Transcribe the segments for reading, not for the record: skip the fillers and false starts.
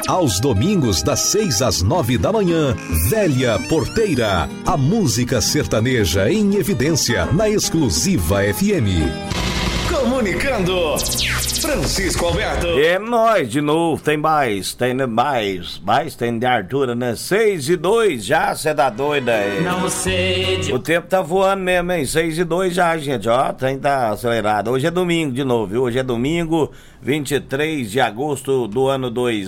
Aos domingos, das 6 às 9 da manhã, Velha Porteira. A música sertaneja em evidência na Exclusiva FM. Comunicando, Francisco Alberto. É nóis de novo, tem mais tem de Arthur, né? 6:02 já, cê tá doida aí. Não sei. O tempo tá voando mesmo, hein? 6:02 já, gente, ó, tem tá acelerado. Hoje é domingo de novo, viu? Hoje é domingo, 23 de agosto do ano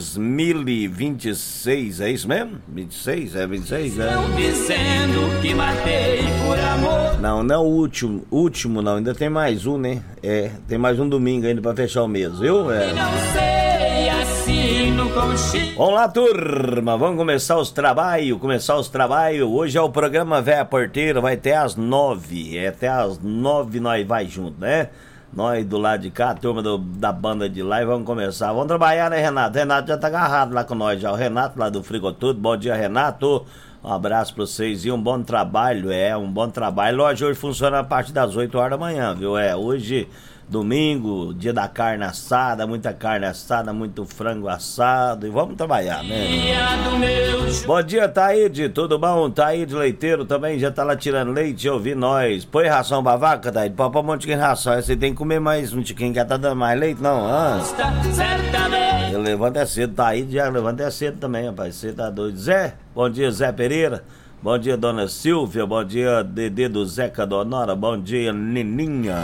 2026, é isso mesmo? 26, é 26, né? Estão dizendo que matei por amor. Não é o último não, ainda tem mais um, né? Tem mais um domingo ainda pra fechar o mês, viu? Não sei, assino com Chico. Vamos lá, turma, vamos começar os trabalhos. Hoje é o programa Véia Porteira, vai até às 9. Até às 9 nós vai junto, né? Nós do lado de cá, a turma da banda de lá, e vamos começar. Vamos trabalhar, né, Renato? Renato já tá agarrado lá com nós já. O Renato lá do Frigotudo. Bom dia, Renato. Um abraço pra vocês e um bom trabalho. Um bom trabalho. Hoje funciona a partir das 8 horas da manhã, viu? Hoje, domingo, dia da carne assada, muita carne assada, muito frango assado. E vamos trabalhar, né? Bom dia, Taíde, tudo bom? Taíde Leiteiro também já tá lá tirando leite, ouvi nós. Põe ração pra vaca, Taíde? Pode pôr um monte de ração. Você tem que comer mais um tiquinho que tá dando mais leite, não? Eu levanto é cedo, Taíde já levanta é cedo também, rapaz. Você tá doido? Zé? Bom dia, Zé Pereira. Bom dia, Dona Silvia. Bom dia, Dedê do Zeca Donora. Bom dia, Nininha.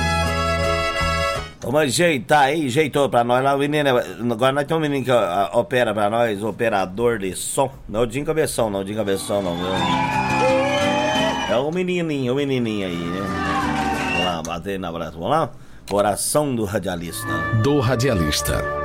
Toma jeitou pra nós lá, o menino. Agora nós temos um menino que opera pra nós, operador de som. Não é o Dinho Cabeção, não. Viu? É o menininho aí, né? Vamos lá, bater na abraço. Vamos lá? Coração do radialista.